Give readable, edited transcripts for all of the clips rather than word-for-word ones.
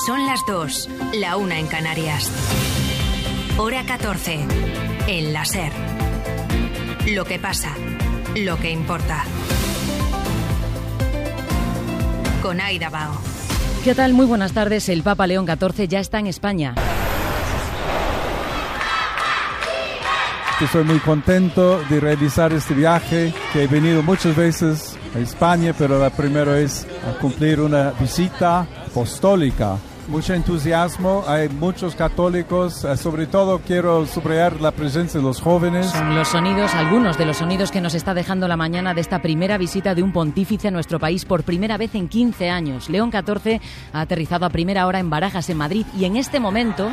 Son las 2, la 1 en Canarias. Hora 14, en la SER. Lo que pasa, lo que importa. Con Aida Bao. ¿Qué tal? Muy buenas tardes. El Papa León XIV ya está en España. Estoy muy contento de realizar este viaje, que he venido muchas veces a España, pero la primera es a cumplir una visita apostólica. Mucho entusiasmo, hay muchos católicos, sobre todo quiero subrayar la presencia de los jóvenes. Son los sonidos, algunos de los sonidos que nos está dejando la mañana de esta primera visita de un pontífice a nuestro país por primera vez en 15 años. León XIV ha aterrizado a primera hora en Barajas, en Madrid, y en este momento...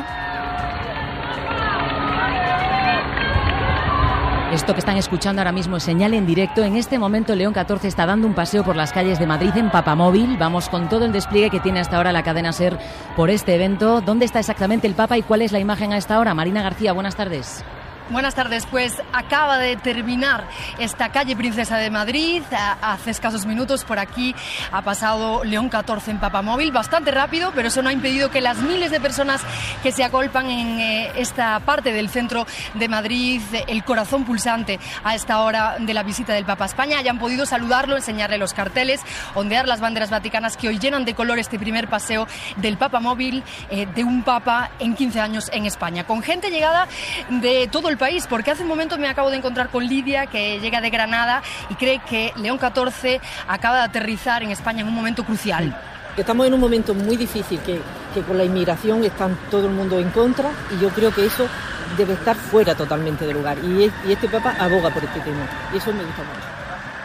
Esto que están escuchando ahora mismo es señal en directo. En este momento León XIV está dando un paseo por las calles de Madrid en Papamóvil. Vamos con todo el despliegue que tiene hasta ahora la cadena SER por este evento. ¿Dónde está exactamente el Papa y cuál es la imagen a esta hora? Marina García, buenas tardes. Buenas tardes, pues acaba de terminar esta calle Princesa de Madrid, hace escasos minutos por aquí ha pasado León XIV en Papamóvil, bastante rápido, pero eso no ha impedido que las miles de personas que se agolpan en esta parte del centro de Madrid, el corazón pulsante a esta hora de la visita del Papa a España, hayan podido saludarlo, enseñarle los carteles, ondear las banderas vaticanas que hoy llenan de color este primer paseo del Papamóvil de un Papa en 15 años en España, con gente llegada de todo el país, porque hace un momento me acabo de encontrar con Lidia, que llega de Granada y cree que León XIV acaba de aterrizar en España en un momento crucial. Estamos en un momento muy difícil, que con la inmigración está todo el mundo en contra, y yo creo que eso debe estar fuera totalmente de lugar, y este Papa aboga por este tema, y eso me gusta mucho.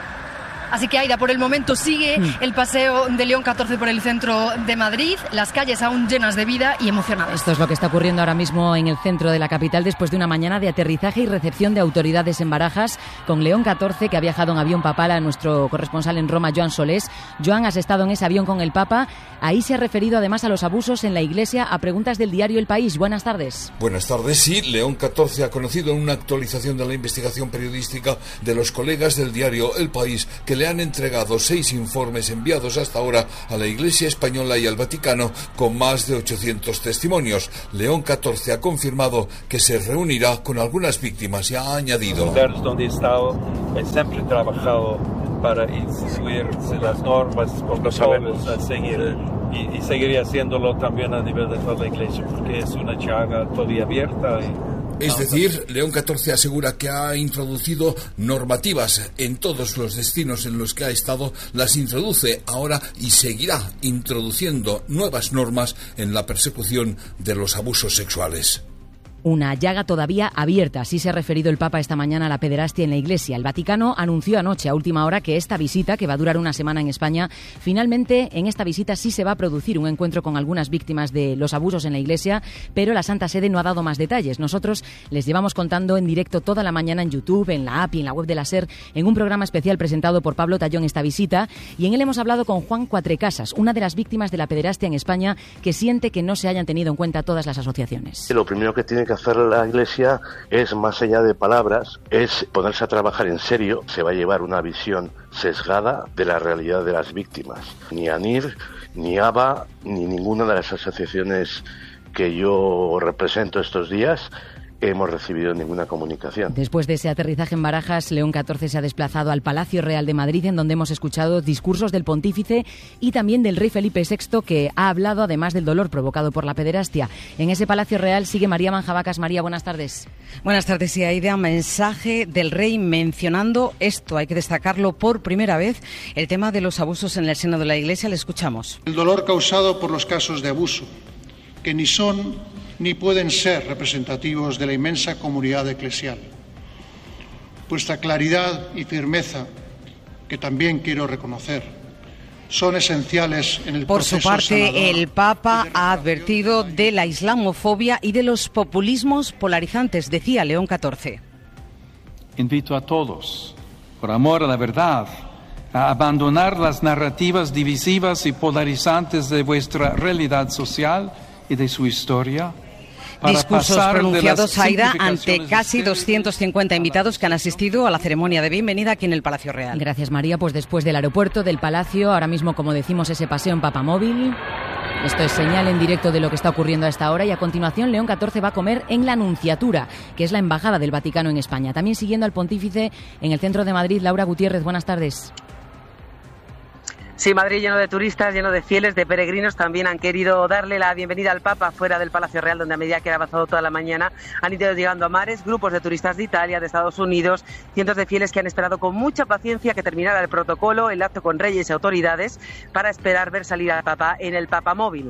Así que, Aida, por el momento sigue el paseo de León XIV por el centro de Madrid, las calles aún llenas de vida y emocionadas. Esto es lo que está ocurriendo ahora mismo en el centro de la capital después de una mañana de aterrizaje y recepción de autoridades en Barajas con León XIV, que ha viajado en avión papal, a nuestro corresponsal en Roma, Joan Solés. Joan, has estado en ese avión con el Papa. Ahí se ha referido además a los abusos en la Iglesia, a preguntas del diario El País. Buenas tardes. Buenas tardes. Sí, León XIV ha conocido en una actualización de la investigación periodística de los colegas del diario El País, que le han entregado 6 informes enviados hasta ahora a la Iglesia Española y al Vaticano con más de 800 testimonios. León XIV ha confirmado que se reunirá con algunas víctimas y ha añadido: los lugares donde he estado, he siempre trabajado para instituir las normas, protocolos a seguir, y seguiré haciéndolo también a nivel de toda la Iglesia, porque es una llaga todavía abierta. Es decir, León XIV asegura que ha introducido normativas en todos los destinos en los que ha estado, las introduce ahora y seguirá introduciendo nuevas normas en la persecución de los abusos sexuales. Una llaga todavía abierta, así se ha referido el Papa esta mañana a la pederastia en la Iglesia. El Vaticano anunció anoche a última hora que esta visita, que va a durar una semana en España, finalmente en esta visita sí se va a producir un encuentro con algunas víctimas de los abusos en la Iglesia, pero la Santa Sede no ha dado más detalles. Nosotros les llevamos contando en directo toda la mañana en YouTube, en la app y en la web de la SER, en un programa especial presentado por Pablo Tallón esta visita, y en él hemos hablado con Juan Cuatrecasas, una de las víctimas de la pederastia en España, que siente que no se hayan tenido en cuenta todas las asociaciones. Lo primero que tiene que hacer la Iglesia es, más allá de palabras, es ponerse a trabajar en serio. Se va a llevar una visión sesgada de la realidad de las víctimas. Ni ANIR, ni ABA, ni ninguna de las asociaciones que yo represento estos días hemos recibido ninguna comunicación. Después de ese aterrizaje en Barajas, León XIV se ha desplazado al Palacio Real de Madrid, en donde hemos escuchado discursos del pontífice y también del rey Felipe VI, que ha hablado además del dolor provocado por la pederastia. En ese Palacio Real sigue María Manjabacas. María, buenas tardes. Buenas tardes, y Aida. Mensaje del rey mencionando esto, hay que destacarlo por primera vez, el tema de los abusos en el seno de la Iglesia. Le escuchamos. El dolor causado por los casos de abuso, que ni son ni pueden ser representativos de la inmensa comunidad eclesial. Vuestra claridad y firmeza, que también quiero reconocer, son esenciales en el proceso sanador. Por su parte, el Papa ha advertido de la islamofobia y de los populismos polarizantes, decía León XIV. Invito a todos, por amor a la verdad, a abandonar las narrativas divisivas y polarizantes de vuestra realidad social y de su historia. Discursos pronunciados, Aida, ante casi 250 invitados que han asistido a la ceremonia de bienvenida aquí en el Palacio Real. Gracias, María. Pues después del aeropuerto, del Palacio, ahora mismo, como decimos, ese paseo en Papamóvil. Esto es señal en directo de lo que está ocurriendo a esta hora y a continuación León XIV va a comer en la Nunciatura, que es la embajada del Vaticano en España. También siguiendo al pontífice en el centro de Madrid, Laura Gutiérrez, buenas tardes. Sí, Madrid lleno de turistas, lleno de fieles, de peregrinos. También han querido darle la bienvenida al Papa fuera del Palacio Real, donde a medida que ha avanzado toda la mañana han ido llegando a mares, grupos de turistas de Italia, de Estados Unidos, cientos de fieles que han esperado con mucha paciencia que terminara el protocolo, el acto con reyes y autoridades, para esperar ver salir al Papa en el Papamóvil.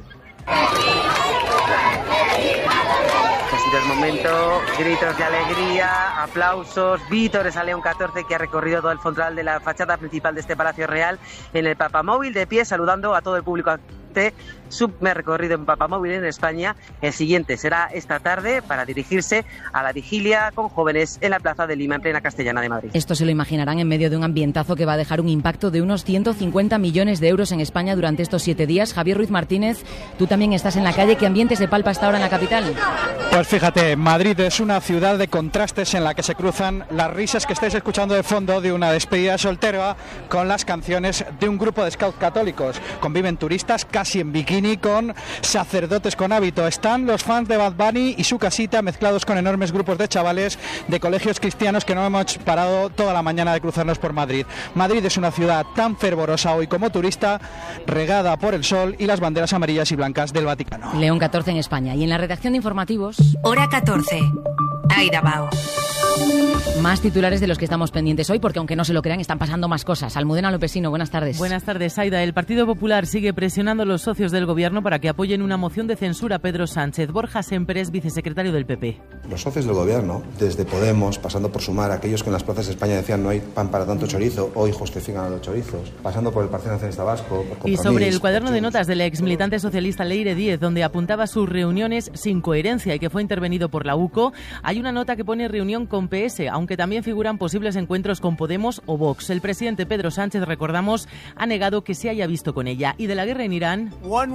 Desde el momento, gritos de alegría, aplausos, vítores a León XIV, que ha recorrido todo el frontal de la fachada principal de este Palacio Real en el Papamóvil, de pie, saludando a todo el público. Su recorrido en Papamóvil en España. El siguiente será esta tarde para dirigirse a la vigilia con jóvenes en la Plaza de Lima, en plena Castellana de Madrid. Esto se lo imaginarán en medio de un ambientazo que va a dejar un impacto de unos 150 millones de euros en España durante estos 7 días. Javier Ruiz Martínez, tú también estás en la calle. ¿Qué ambiente se palpa hasta ahora en la capital? Pues fíjate, Madrid es una ciudad de contrastes en la que se cruzan las risas que estáis escuchando de fondo de una despedida soltera con las canciones de un grupo de scouts católicos. Conviven turistas casi en bikini con sacerdotes con hábito. Están los fans de Bad Bunny y su casita mezclados con enormes grupos de chavales de colegios cristianos que no hemos parado toda la mañana de cruzarnos por Madrid. Madrid es una ciudad tan fervorosa hoy como turista, regada por el sol y las banderas amarillas y blancas del Vaticano. León XIV en España. Y en la redacción de informativos... Hora 14. Aida Bao. Más titulares de los que estamos pendientes hoy, porque aunque no se lo crean, están pasando más cosas. Almudena Lopesino, buenas tardes. Buenas tardes, Aida. El Partido Popular sigue presionando a los socios del Gobierno para que apoyen una moción de censura a Pedro Sánchez. Borja Semper es vicesecretario del PP. Los socios del Gobierno, desde Podemos, pasando por Sumar, aquellos que en las plazas de España decían no hay pan para tanto chorizo, hoy justifican a los chorizos, pasando por el Partido Nacionalista Vasco, por y sobre el cuaderno de notas del ex militante socialista Leire Díez, donde apuntaba sus reuniones sin coherencia y que fue intervenido por la UCO, hay una nota que pone reunión con PS, aunque también figuran posibles encuentros con Podemos o Vox. El presidente Pedro Sánchez, recordamos, ha negado que se haya visto con ella. Y de la guerra en Irán,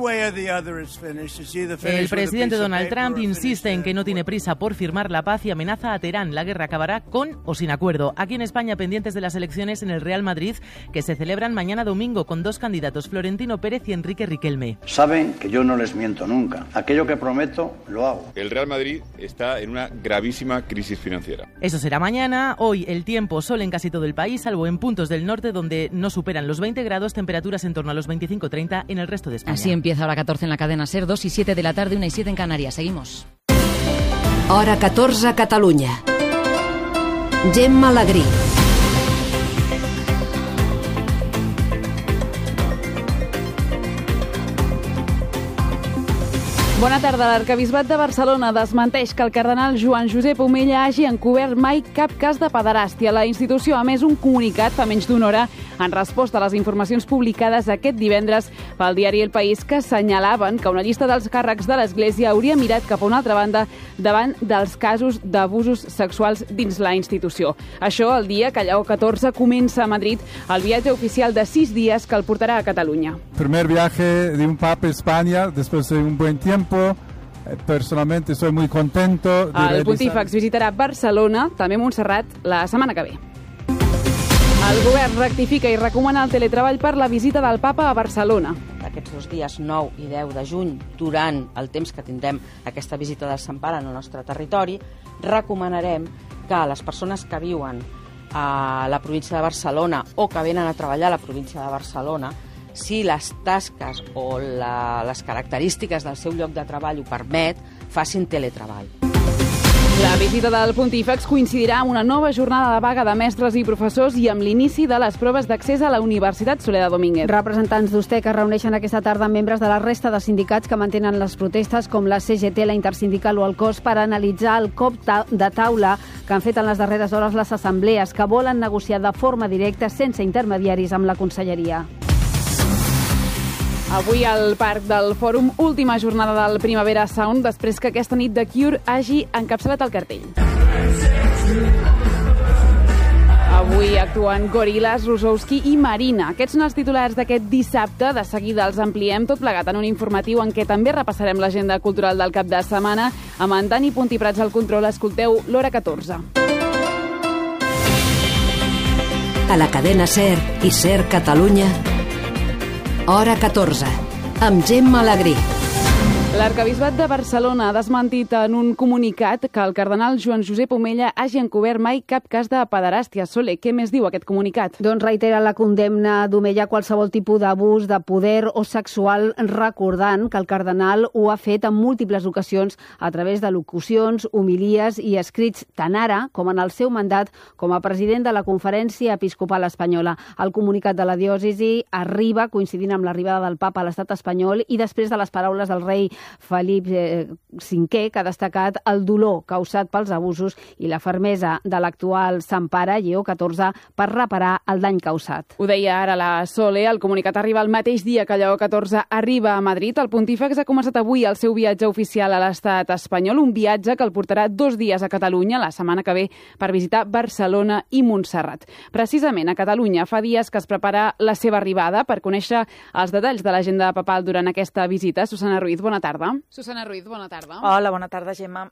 el presidente Donald Trump insiste en que no tiene prisa por firmar la paz y amenaza a Teherán. La guerra acabará con o sin acuerdo. Aquí en España, pendientes de las elecciones en el Real Madrid, que se celebran mañana domingo con 2 candidatos, Florentino Pérez y Enrique Riquelme. Saben que yo no les miento nunca. Aquello que prometo, lo hago. El Real Madrid está en una gravísima crisis financiera. Eso será mañana. Hoy el tiempo, sol en casi todo el país, salvo en puntos del norte donde no superan los 20 grados, temperaturas en torno a los 25-30 en el resto de España. Así empieza Hora 14 en la cadena SER, 2 y 7 de la tarde, 1 y 7 en Canarias. Seguimos. Hora 14 a Catalunya. Gemma Alegrí. Bona tarda. L'Arquebisbat de Barcelona desmenteix que el cardenal Joan Josep Omella hagi encobert mai cap cas de pederàstia. La institució ha emès un comunicat fa menys d'una hora en resposta a les informacions publicades aquest divendres pel diari El País, que assenyalaven que una llista dels càrrecs de l'Església hauria mirat cap a una altra banda davant dels casos d'abusos sexuals dins la institució. Això el dia que Lleó XIV comença a Madrid el viatge oficial de 6 dies que el portarà a Catalunya. Primer viaje de un papa a España después de un buen tiempo. Personalmente estoy muy contento. El pontífex visitarà Barcelona, també Montserrat, la setmana que ve. El govern rectifica i recomana el teletreball per la visita del papa a Barcelona. Aquests 2 dies, 9 i 10 de juny, durant el temps que tindrem aquesta visita del Sant Pare en el nostre territori, recomanarem que les persones que viuen a la província de Barcelona o que venen a treballar a la província de Barcelona, si les tasques o les característiques del seu lloc de treball ho permet, facin teletreball. La visita del pontífex coincidirà amb una nova jornada de vaga de mestres i professors i amb l'inici de les proves d'accés a la Universitat Soledad Domínguez. Representants d'USTEC es reuneixen aquesta tarda amb membres de la resta de sindicats que mantenen les protestes, com la CGT, la Intersindical o el COS, per analitzar el cop de taula que han fet en les darreres hores les assemblees, que volen negociar de forma directa, sense intermediaris, amb la conselleria. Avui al Parc del Fòrum, última jornada del Primavera Sound, després que aquesta nit The Cure hagi encapçalat el cartell. Avui actuen Gorillaz, Rusowski i Marina. Aquests són els titulars d'aquest dissabte. De seguida els ampliem tot plegat en un informatiu en què també repassarem l'agenda cultural del cap de setmana. Amb en Dani Puntiprats al control, escolteu l'Hora 14. A la cadena SER i SER Catalunya, Hora 14, amb Gemma Alegrí. L'arquebisbat de Barcelona ha desmentit en un comunicat que el cardenal Joan Josep Omella hagi encobert mai cap cas de pederàstia. Sole, què més diu aquest comunicat? Doncs reitera la condemna d'Omella a qualsevol tipus d'abús de poder o sexual, recordant que el cardenal ho ha fet en múltiples ocasions a través de locucions, homilies i escrits, tant ara com en el seu mandat com a president de la Conferència Episcopal Espanyola. El comunicat de la diòcesi arriba coincidint amb l'arribada del papa a l'estat espanyol i després de les paraules del rei Felip V, que ha destacat el dolor causat pels abusos i la fermesa de l'actual Sant Pare, Lleó XIV, per reparar el dany causat. Ho deia ara la Sole, el comunicat arriba el mateix dia que Lleó XIV arriba a Madrid. El pontífex ha començat avui el seu viatge oficial a l'estat espanyol, un viatge que el portarà 2 dies a Catalunya, la setmana que ve, per visitar Barcelona i Montserrat. Precisament a Catalunya fa dies que es prepara la seva arribada. Per conèixer els detalls de l'agenda papal durant aquesta visita, Susana Ruiz, bona tarda. Susana Ruiz, bona tarda. Hola, bona tarda, Gemma.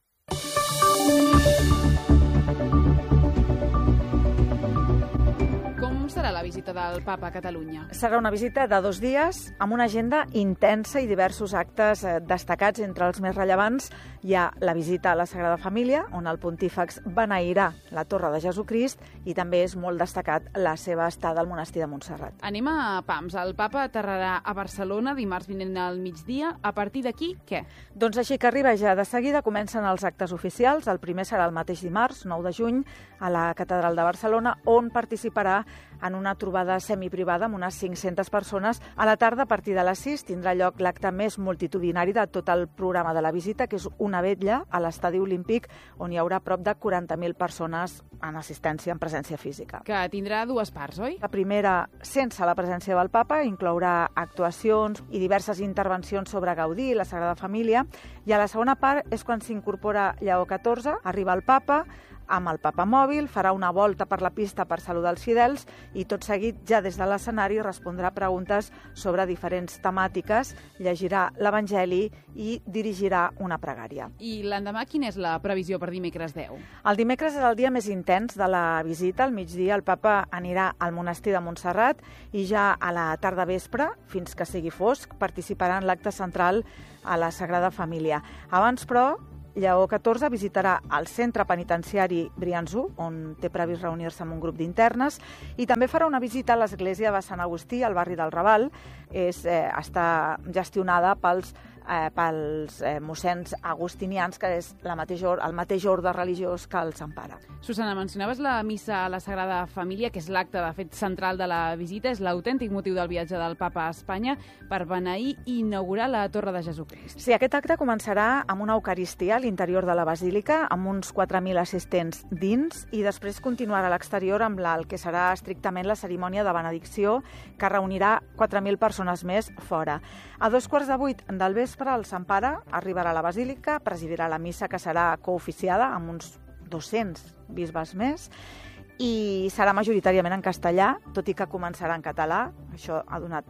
Com serà la visita del papa a Catalunya? Serà una visita de 2 dies amb una agenda intensa i diversos actes destacats. Entre els més rellevants hi ha la visita a la Sagrada Família, on el pontífex beneirà la Torre de Jesucrist, i també és molt destacat la seva estada al monestir de Montserrat. Anem a pams. El papa aterrarà a Barcelona dimarts vinent al migdia. A partir d'aquí, què? Doncs així que arriba ja de seguida, comencen els actes oficials. El primer serà el mateix dimarts, 9 de juny, a la Catedral de Barcelona, on participarà en una trobada semiprivada amb unes 500 persones. A la tarda, a partir de les 6, tindrà lloc l'acte més multitudinari de tot el programa de la visita, que és una vetlla a l'Estadi Olímpic, on hi haurà prop de 40.000 persones en assistència, en presència física. Que tindrà 2 parts, oi? La primera, sense la presència del papa, inclourà actuacions i diverses intervencions sobre Gaudí i la Sagrada Família, i a la segona part és quan s'incorpora Lleó XIV, arriba el papa, amb el papamòbil, farà una volta per la pista per saludar els fidels i tot seguit, ja des de l'escenari, respondrà preguntes sobre diferents temàtiques, llegirà l'Evangeli i dirigirà una pregària. I l'endemà quina és la previsió per dimecres 10? El dimecres és el dia més intens de la visita. Al migdia el papa anirà al monestir de Montserrat i ja a la tarda vespre, fins que sigui fosc, participarà en l'acte central a la Sagrada Família. Abans, però, Lleó XIV visitarà el centre penitenciari Briançó, on té previst reunir-se amb un grup d'internes, i també farà una visita a l'església de Sant Agustí, al barri del Raval. Està gestionada pels mossens agustinians, que és el mateix orde religiós que el Sant Pare. Susana, mencionaves la missa a la Sagrada Família, que és l'acte, de fet, central de la visita, és l'autèntic motiu del viatge del papa a Espanya per beneir i inaugurar la Torre de Jesucrist. Sí, aquest acte començarà amb una eucaristia a l'interior de la basílica, amb uns 4.000 assistents dins, i després continuarà a l'exterior amb el que serà estrictament la cerimònia de benedicció, que reunirà 4.000 persones més fora. A 7:15 del vespre, el Sant Pare arribarà a la basílica, presidirà la missa, que serà cooficiada amb uns 200 bisbes més, i serà majoritàriament en castellà, tot i que començarà en català. Això ha donat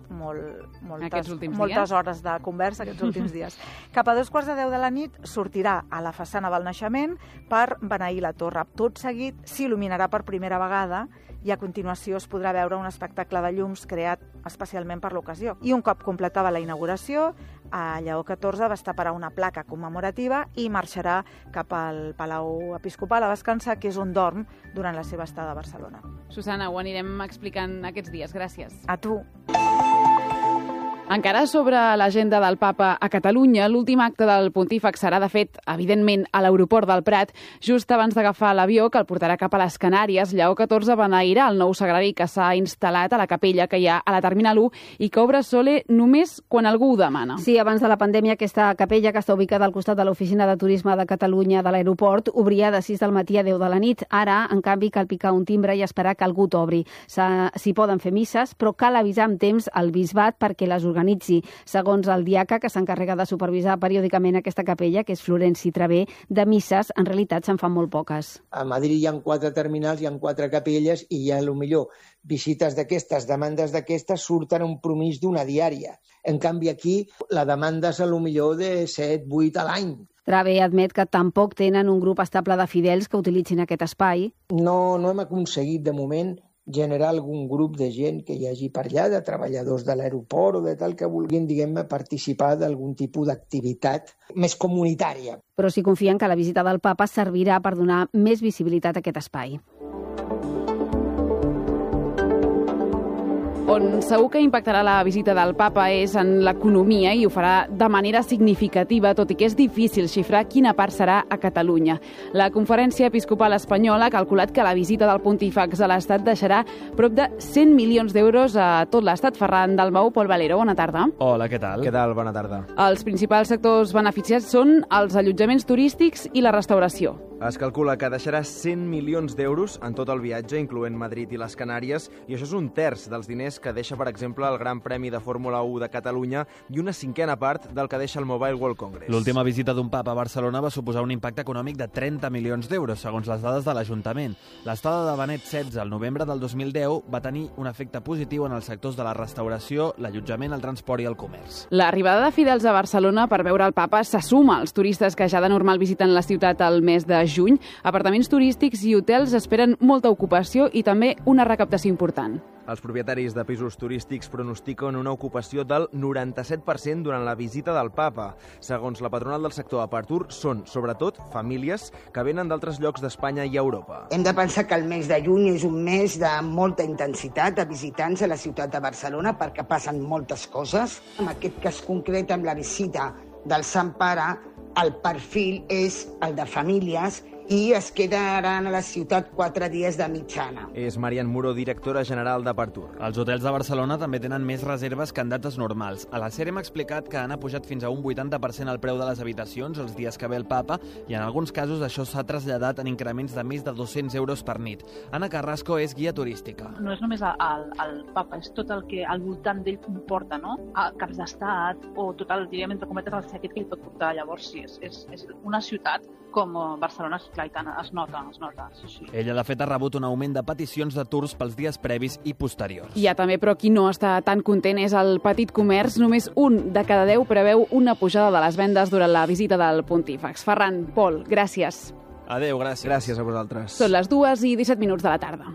moltes hores de conversa aquests últims dies. Cap a 9:15 de la nit sortirà a la façana del naixement per beneir la torre. Tot seguit s'il·luminarà per primera vegada i a continuació es podrà veure un espectacle de llums creat especialment per l'ocasió. I un cop completada la inauguració, Lleó XIV va estaparà una placa commemorativa i marxarà cap al Palau Episcopal a descansar, que és on dorm durant la seva estada a Barcelona. Susana, ho anirem explicant aquests dies. Gràcies. A tu. Encara sobre l'agenda del papa a Catalunya, l'últim acte del pontífex serà, de fet, evidentment, a l'aeroport del Prat, just abans d'agafar l'avió que el portarà cap a les Canàries. Lleó XIV beneirà el nou sagrari que s'ha instal·lat a la capella que hi ha a la Terminal 1 i que obre Sole només quan algú ho demana. Sí, abans de la pandèmia, aquesta capella, que està ubicada al costat de l'Oficina de Turisme de Catalunya de l'aeroport, obria de 6 del matí a 10 de la nit. Ara, en canvi, cal picar un timbre i esperar que algú t'obri. S'hi poden fer misses, però cal avisar amb temps al bisbat perquè les organitzi. Segons el diaca que s'encarrega de supervisar periòdicament aquesta capella, que és Florenci Travé, de misses en realitat se'n fan molt poques. A Madrid hi ha 4 terminals, hi ha 4 capelles i hi ha, millor, visites d'aquestes, demandes d'aquestes, surten un promís d'una diària. En canvi, aquí la demanda és millor de 7-8 a l'any. Travé admet que tampoc tenen un grup estable de fidels que utilitzin aquest espai. No hem aconseguit, de moment, generar algun grup de gent que hi hagi per allà, de treballadors de l'aeroport o de tal, que vulguin, diguem-ne, participar d'algun tipus d'activitat més comunitària. Però s'hi confien que la visita del papa servirà per donar més visibilitat a aquest espai. On segur que impactarà la visita del papa és en l'economia i ho farà de manera significativa, tot i que és difícil xifrar quina part serà a Catalunya. La Conferència Episcopal Espanyola ha calculat que la visita del pontífex a l'Estat deixarà prop de 100 milions d'euros a tot l'Estat. Ferran Dalmau, Pol Valero, bona tarda. Hola, què tal? Què tal? Bona tarda. Els principals sectors beneficiats són els allotjaments turístics i la restauració. Es calcula que deixarà 100 milions d'euros en tot el viatge, incloent Madrid i les Canàries, i això és un terç dels diners que deixa, per exemple, el Gran Premi de Fórmula 1 de Catalunya i una cinquena part del que deixa el Mobile World Congress. L'última visita d'un papa a Barcelona va suposar un impacte econòmic de 30 milions d'euros, segons les dades de l'Ajuntament. L'estada de Benet XVI al novembre del 2010 va tenir un efecte positiu en els sectors de la restauració, l'allotjament, el transport i el comerç. L'arribada de fidels a Barcelona per veure el papa se suma als turistes que ja de normal visiten la ciutat al mes de juny. Apartaments turístics i hotels esperen molta ocupació i també una recaptació important. Els propietaris de pisos turístics pronostiquen una ocupació del 97% durant la visita del papa. Segons la patronal del sector Apartur, són, sobretot, famílies que venen d'altres llocs d'Espanya i Europa. Hem de pensar que el mes de juny és un mes de molta intensitat de visitants a la ciutat de Barcelona perquè passen moltes coses. En aquest cas concret, amb la visita del Sant Pare, el perfil és el de famílies i es quedaran a la ciutat 4 dies de mitjana. És Marian Muro, directora general d'Apartur. Els hotels de Barcelona també tenen més reserves que en dates normals. A la SER hem explicat que han pujat fins a un 80% el preu de les habitacions els dies que ve el papa i en alguns casos això s'ha traslladat en increments de més de 200 euros per nit. Anna Carrasco és guia turística. No és només el papa, és tot el que al voltant d'ell comporta, no? Caps d'estat o tot el, diríem, entre cometes, el seguit que li pot portar. Llavors, sí, és una ciutat com Barcelona, clar, i tant, es nota. Sí. Ella, de fet, ha rebut un augment de peticions de tours pels dies previs i posteriors. Hi ha també, però qui no està tan content és el petit comerç. Només un de cada 10 preveu una pujada de les vendes durant la visita del pontífex. Ferran, Pol, gràcies. Adéu, gràcies. Gràcies a vosaltres. Són les 2:17 de la tarda.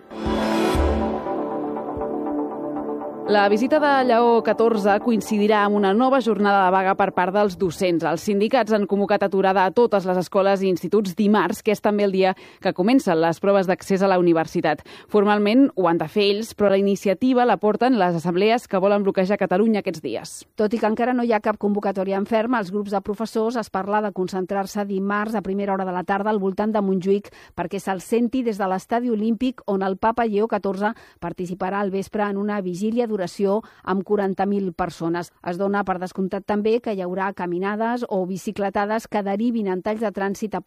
La visita de Lleó XIV coincidirà amb una nova jornada de vaga per part dels docents. Els sindicats han convocat aturada a totes les escoles i instituts dimarts, que és també el dia que comencen les proves d'accés a la universitat. Formalment ho han de fer ells, però la iniciativa la porten les assemblees que volen bloquejar Catalunya aquests dies. Tot i que encara no hi ha cap convocatòria en ferm, als grups de professors es parla de concentrar-se dimarts a primera hora de la tarda al voltant de Montjuïc perquè se'l senti des de l'estadi olímpic on el papa Lleó XIV participarà al vespre en una vigília d'oració amb 40.000 persones. Es dona per descomptat també que hi haurà caminades o bicicletades que derivin en talls de trànsit a